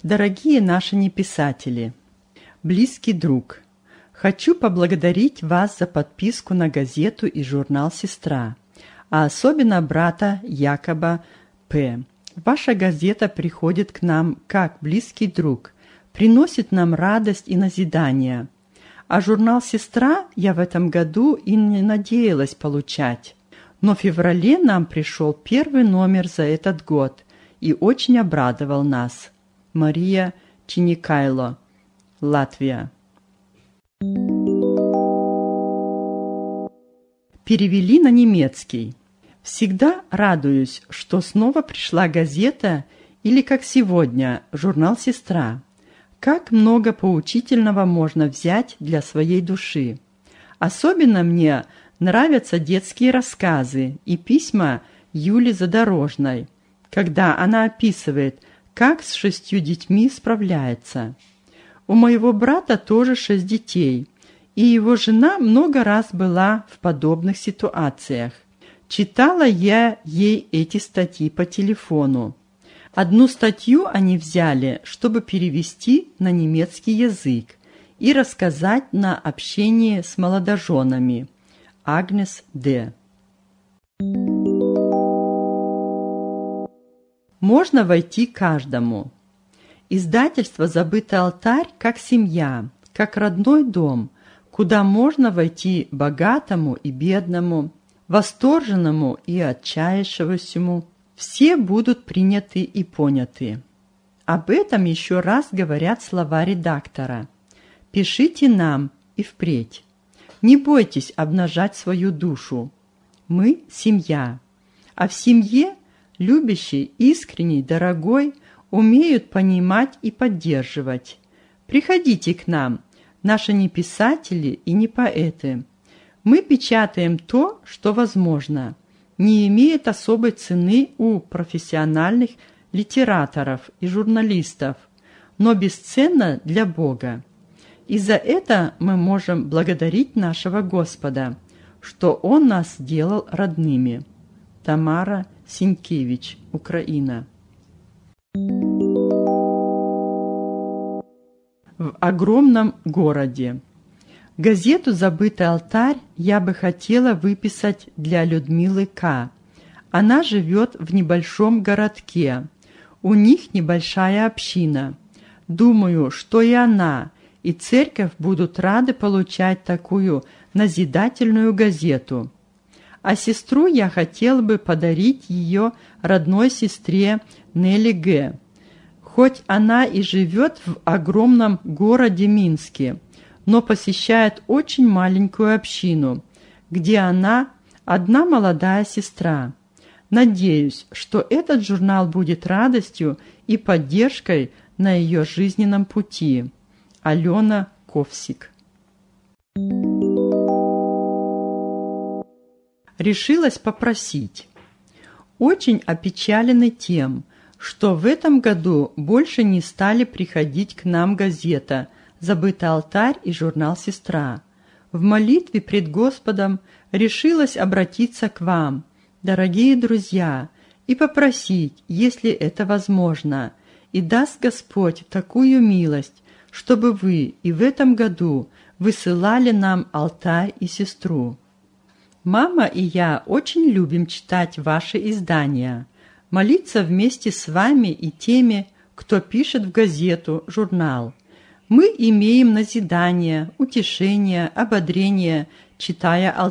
Дорогие наши неписатели, близкий друг, хочу поблагодарить вас за подписку на газету и журнал «Сестра», а особенно брата Якоба П. Ваша газета приходит к нам как близкий друг, приносит нам радость и назидание. А журнал «Сестра» я в этом году и не надеялась получать. Но в феврале нам пришел первый номер за этот год и очень обрадовал нас. Мария Чиникайло, Латвия. Перевели на немецкий. Всегда радуюсь, что снова пришла газета или, как сегодня, журнал «Сестра». Как много поучительного можно взять для своей души. Особенно мне нравятся детские рассказы и письма Юли Задорожной, когда она описывает, как с 6 детьми справляется. У моего брата тоже 6 детей, и его жена много раз была в подобных ситуациях. Читала я ей эти статьи по телефону. Одну статью они взяли, чтобы перевести на немецкий язык и рассказать на общении с молодоженами. Агнес Д. Можно войти каждому. Издательство «Забытый алтарь» как семья, как родной дом, куда можно войти богатому и бедному, восторженному и отчаявшемуся. Все будут приняты и поняты. Об этом еще раз говорят слова редактора. Пишите нам и впредь. Не бойтесь обнажать свою душу. Мы – семья, а в семье любящий, искренний, дорогой умеют понимать и поддерживать. Приходите к нам, наши не писатели и не поэты. Мы печатаем то, что возможно, не имеет особой цены у профессиональных литераторов и журналистов, но бесценно для Бога. И за это мы можем благодарить нашего Господа, что Он нас сделал родными. Тамара Синькевич, Украина. В огромном городе. Газету «Забытый алтарь» я бы хотела выписать для Людмилы К. Она живет в небольшом городке. У них небольшая община. Думаю, что и она, и церковь будут рады получать такую назидательную газету. А сестру я хотела бы подарить ее родной сестре Нелли Г. Хоть она и живет в огромном городе Минске, но посещает очень маленькую общину, где она одна молодая сестра. Надеюсь, что этот журнал будет радостью и поддержкой на ее жизненном пути. Алена Ковсик. Решилась попросить. Очень опечалены тем, что в этом году больше не стали приходить к нам газета «Забытый алтарь» и журнал «Сестра». В молитве пред Господом решилась обратиться к вам, дорогие друзья, и попросить, если это возможно, и даст Господь такую милость, чтобы вы и в этом году высылали нам алтарь и сестру. Мама и я очень любим читать ваши издания, молиться вместе с вами и теми, кто пишет в газету, журнал. Мы имеем назидание, утешение, ободрение, читая алтарь.